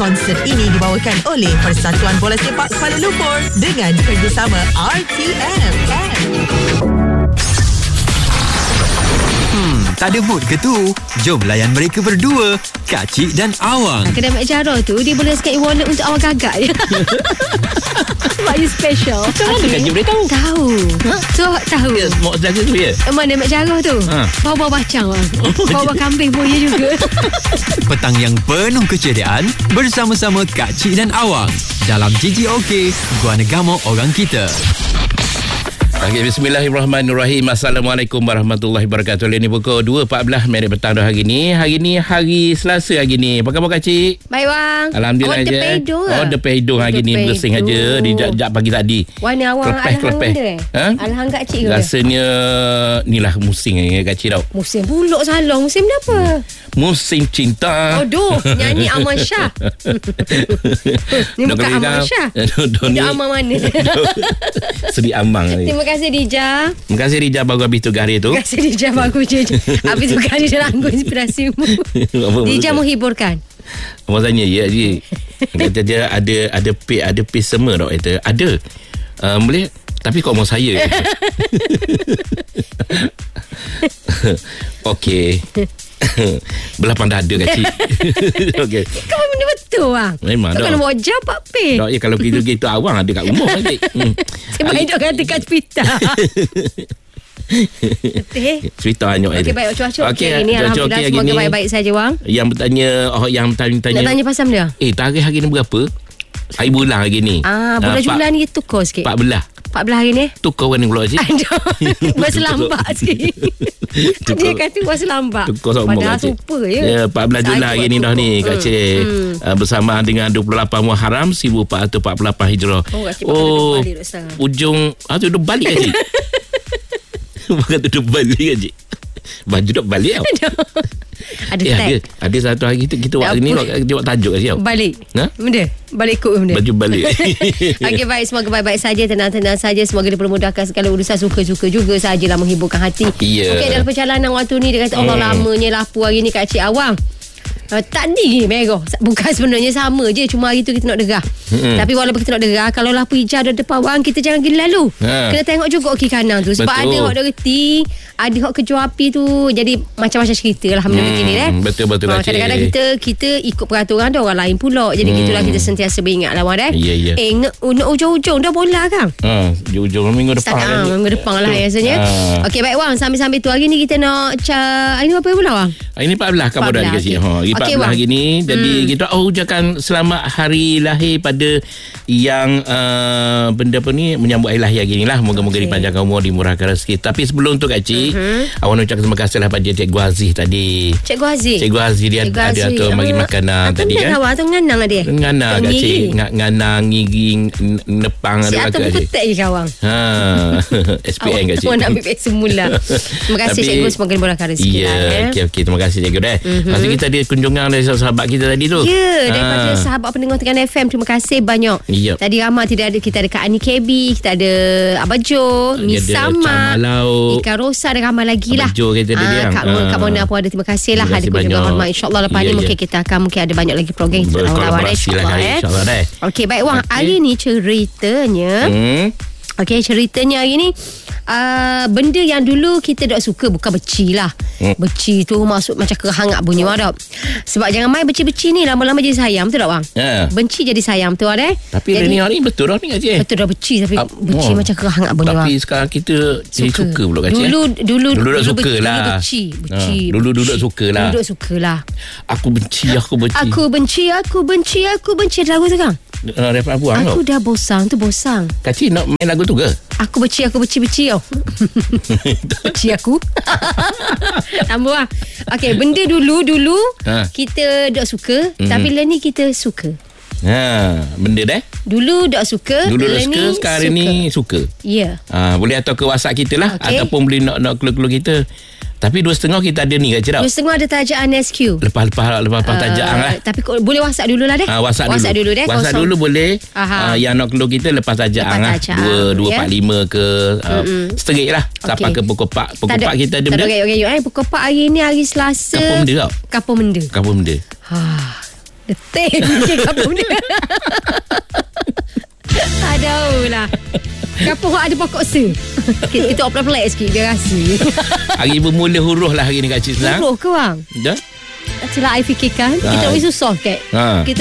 Konsert ini dibawakan oleh Persatuan Bola Sepak Kuala Lumpur dengan kerjasama RTM. Tak ada mood ke tu? Jom layan mereka berdua, Kak Cik dan Awang. Kedai Mak Jarrah tu dia boleh sikit e-wallet untuk awak gagak je. Sebab dia special. Macam mana Kak Cik boleh tahu? Tahu. So tahu. Ya, mak jaga tu ya? Mana Mak Jarrah tu? Bawa-bawa bacang bang. Bawa kambing pun dia juga. Petang yang penuh keceriaan bersama-sama Kak Cik dan Awang dalam GGOK, Gua Negama Orang Kita. Okay, bismillahirrahmanirrahim. Assalamualaikum warahmatullahi wabarakatuh. Ini pukul 2.14 minit petang dah hari ni. Hari ni hari Selasa hari ni. Apa khabar Kak Cik? Baik bang. Alhamdulillah je. Depan hidung hari ni bersih aja. Dijak pagi tadi. Warna awang alhang dia. Alhang Kak Cik ke? Rasanya inilah musim Kak Cik tau. Musim pulak salah. Musim apa? Musim cinta. Aduh, nyanyi Aman Shah. Ni bukan Aman Shah. Dia Aman mana? Seri Amang. Terima kasih Dija. Terima kasih Dija baru habis tu hari tu. Terima kasih Dija bagus je. Habis tu kali dia rangkul inspirasimu. Dija menghiburkan. Abang tanya ya Haji. Kata dia ada pay sama tak kata. Ada. Boleh tapi kau mau saya. Okey. Belapang dada Kak Cik. Okey. Kau benda betul bang. Memang kau kena bawa jam Pak Pay. Tak ya kalau gitu Awang ada kat rumah Kak Cik. Sebab hidup kata kat hospital. Cerita hanyut Okey baik cuaca okey hari ni alhamdulillah semoga baik-baik saja bang. Yang bertanya nak tanya pasal dia. Tarikh hari ni berapa? Hari bulan hari ni. Bulan Julai ni tukar sikit. 14 hari ni. Tukar warna pula Cik. Masa lambat sikit. Dia kata masa lambat. Tukar sama padahal Cik. super je. 14 Julai hari ni dah ni Kak Cik. Bersamaan dengan 28 Muharram 1448 Hijrah. Oh balik dah sekarang. Ujung tu dah balik Kak Cik. Bukan tu dah balik Kak Cik. Baju dah balik tau. Ada satu hari kita buat ni kita buat tajuk Kak Cik. Balik. Benda balik ikut benda. Baju balik. Okey baik, semoga baik-baik saja, tenang-tenang saja, semoga dipermudahkan segala urusan, suka-suka juga sajalah menhiburkan hati. Okey, dalam perjalanan waktu ni dia kata Allah lamanya lapu hari ni Kak Cik Awang. Tadi merah. Bukan sebenarnya sama je, cuma hari tu kita nak derah. Tapi walaupun kita nak derah, kalau lampu hijau ada depan orang, kita jangan pergi lalu. Kena tengok juga kiri kanan tu. Sebab ada hok dah reti, ada hok kejual api tu. Jadi macam-macam cerita lah benda begini Betul kadang-kadang kita ikut peraturan ada orang lain pula. Jadi gitulah kita sentiasa beringat lah Wan. Nak ujung-ujung dah bola kan. Ujung minggu depan. Minggu depan lah rasanya. Okey baik Wan, sambil-sambil tu hari ni kita nak hari ni berapa bulan Wan? Hari ni 14 kamu dah dikasih. Hari 14 hari ni. Jadi kita ucapkan selamat hari lahir pada yang benda apa ni menyambut hari lahir hari ni lah. Moga-moga dipanjangkan umur, dimurahkan rezeki. Tapi sebelum tu Kak Cik, awak nak ucapkan terima kasih lah pada Cikgu Aziz tadi. Cikgu Aziz dia ada tu bagi makanan tadi kan. Awak tu nganang dia. Nganang Kak Cik. Nganang ngiring nepang ada kat je kawang. SPN Kak Cik. Awak nak ambil semula. Terima kasih Cikgu, semoga dimurahkan rezeki lah. Okey terima kasih Cikgu dah. Lepas tu kita ada kunjungan dari sahabat kita tadi tu. Daripada sahabat pendengar Tegan FM, terima kasih banyak. Tadi ramai kita ada Kak Ani KB, kita ada Abah Jo, Misama, Ika Rosa, ada ramai lagi lah. Abah Jo kita ada Kak Mona pun ada, terima kasih lah. Ada kunjungan hormat, InsyaAllah lepas ni mungkin kita akan ada banyak lagi program kita lawan InsyaAllah. Okey baik Wang, hari ni ceritanya hari ni benda yang dulu kita tak suka, bukan beci lah. Beci tu masuk macam kehangat bunyi wadap. Sebab jangan main beci-beci ni lama-lama jadi sayang, betul tak bang? Benci jadi sayang, betul ada. Tapi hari ni betul dah ni Kak Cik. Betul dah beci, tapi beci macam kehangat bunyi bang. Tapi sekarang kita jadi suka pula Kak Cik. Dulu tak suka lah. Dulu tak suka lah. Dulu suka lah. Aku benci. Aku benci lagu tu kan. Aku dah bosan. Kak Cik nak main lagu tu ke? Aku benci tau. Benci aku. Tambah lah. Okey, benda dulu kita tak suka, tapi lah ni kita suka. Benda dah. Dulu tak suka, sekarang ni suka. Ya. Boleh atau ke WhatsApp kita lah, ataupun boleh nak keluar kita. Tapi 2.5 kita ada ni Kak Cik. 2.5 ada tajaan SQ. Lepas tajaan lah. Tapi boleh WhatsApp dulu lah deh. WhatsApp dulu deh. WhatsApp dulu boleh. Yang nak keluar kita lepas tajaan lah. 2.45 ke setengah lah. Sampai ke pukul 4. Pukul 4 kita ada benda. Pukul 4 hari ni hari Selasa. Kapur benda tau. Kapur benda. Detik je kampung dia. Aduh lah. Kampung ada pokok se. Kita pelan-pelan sikit dia rasa. Hari bermula huruf lah hari ni Kak Cik Senang. Huruf ke bang? Dah. Itulah I fikirkan. Kita tak boleh susah Kak. Kita